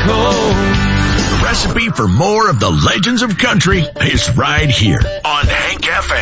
The recipe for more of the legends of country is right here on Hank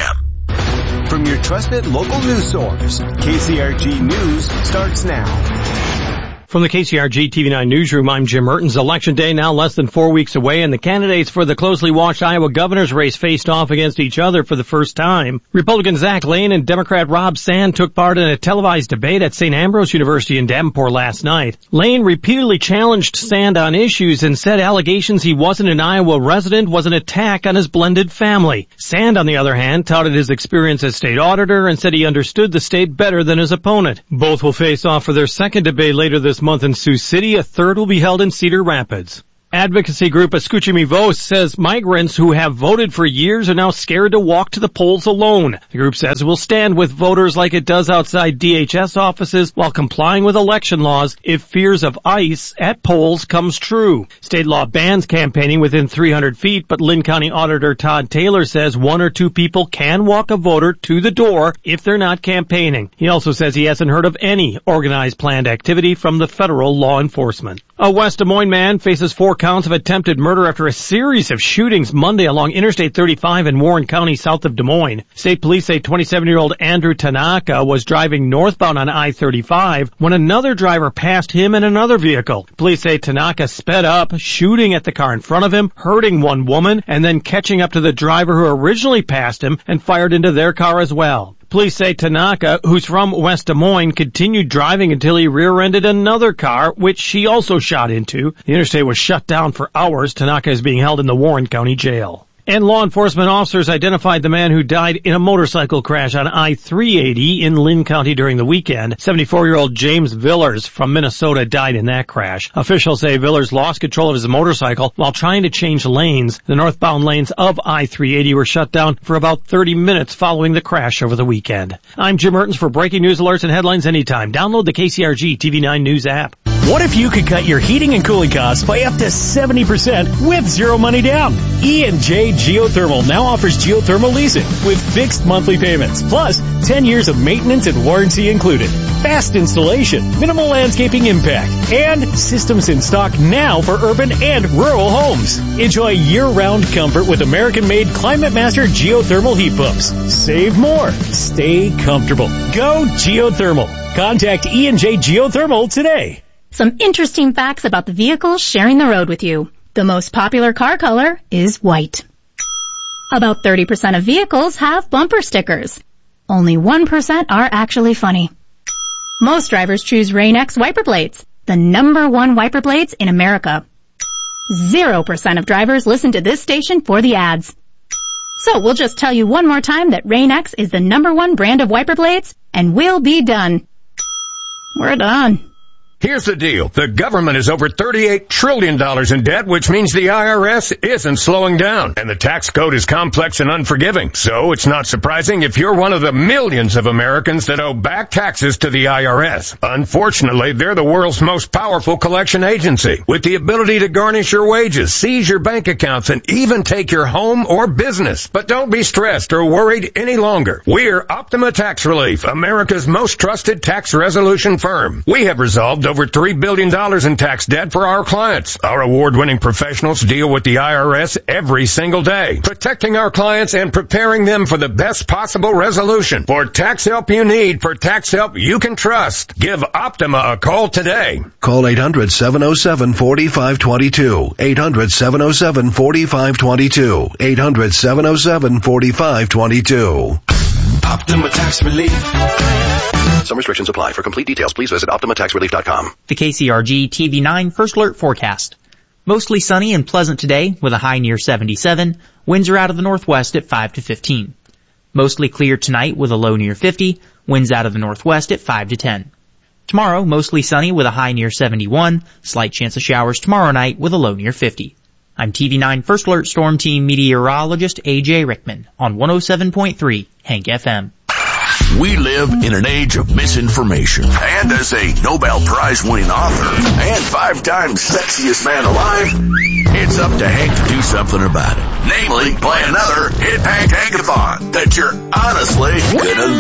FM. From your trusted local news source, KCRG News starts now. From the KCRG TV9 newsroom, I'm Jim Mertens. Election day now less than 4 weeks away, and the candidates for the closely watched Iowa governor's race faced off against each other for the first time. Republican Zach Lane and Democrat Rob Sand took part in a televised debate at St. Ambrose University in Davenport last night. Lane repeatedly challenged Sand on issues and said allegations he wasn't an Iowa resident was an attack on his blended family. Sand, on the other hand, touted his experience as state auditor and said he understood the state better than his opponent. Both will face off for their second debate later this month in Sioux City. A third will be held in Cedar Rapids. Advocacy group Escucha Mi Voz says migrants who have voted for years are now scared to walk to the polls alone. The group says it will stand with voters like it does outside DHS offices while complying with election laws if fears of ICE at polls comes true. State law bans campaigning within 300 feet, but Linn County Auditor Todd Taylor says 1 or 2 people can walk a voter to the door if they're not campaigning. He also says he hasn't heard of any organized planned activity from the federal law enforcement. A West Des Moines man faces 4 counts of attempted murder after a series of shootings Monday along Interstate 35 in Warren County south of Des Moines. State police say 27-year-old Andrew Tanaka was driving northbound on I-35 when another driver passed him in another vehicle. Police say Tanaka sped up, shooting at the car in front of him, hurting one woman, and then catching up to the driver who originally passed him and fired into their car as well. Police say Tanaka, who's from West Des Moines, continued driving until he rear-ended another car, which he also shot into. The interstate was shut down for hours. Tanaka is being held in the Warren County Jail. And law enforcement officers identified the man who died in a motorcycle crash on I-380 in Linn County during the weekend. 74-year-old James Villers from Minnesota died in that crash. Officials say Villers lost control of his motorcycle while trying to change lanes. The northbound lanes of I-380 were shut down for about 30 minutes following the crash over the weekend. I'm Jim Mertens for breaking news alerts and headlines anytime. Download the KCRG TV9 News app. What if you could cut your heating and cooling costs by up to 70% with zero money down? E&J Geothermal now offers geothermal leasing with fixed monthly payments, plus 10 years of maintenance and warranty included. Fast installation, minimal landscaping impact, and systems in stock now for urban and rural homes. Enjoy year-round comfort with American-made Climate Master geothermal heat pumps. Save more. Stay comfortable. Go geothermal. Contact E&J Geothermal today. Some interesting facts about the vehicles sharing the road with you. The most popular car color is white. About 30% of vehicles have bumper stickers. Only 1% are actually funny. Most drivers choose Rain-X wiper blades, the #1 wiper blades in America. 0% of drivers listen to this station for the ads. So we'll just tell you one more time that Rain-X is the #1 brand of wiper blades, and we'll be done. We're done. Here's the deal. The government is over $38 trillion in debt, which means the IRS isn't slowing down. And the tax code is complex and unforgiving. So it's not surprising if you're one of the millions of Americans that owe back taxes to the IRS. Unfortunately, they're the world's most powerful collection agency, with the ability to garnish your wages, seize your bank accounts, and even take your home or business. But don't be stressed or worried any longer. We're Optima Tax Relief, America's most trusted tax resolution firm. We have resolved over $3 billion in tax debt for our clients. Our award-winning professionals deal with the IRS every single day, protecting our clients and preparing them for the best possible resolution. For tax help you need, for tax help you can trust, give Optima a call today. Call 800-707-4522. 800-707-4522. 800-707-4522. Optima Tax Relief. Some restrictions apply. For complete details, please visit OptimaTaxRelief.com. The KCRG TV9 First Alert Forecast. Mostly sunny and pleasant today with a high near 77. Winds are out of the northwest at 5 to 15. Mostly clear tonight with a low near 50. Winds out of the northwest at 5 to 10. Tomorrow, mostly sunny with a high near 71. Slight chance of showers tomorrow night with a low near 50. I'm TV9 First Alert Storm Team meteorologist A.J. Rickman on 107.3 Hank FM. We live in an age of misinformation. And as a Nobel Prize winning author and 5-time sexiest man alive, it's up to Hank to do something about it. Namely, play another Hit Hank Hankathon that you're honestly gonna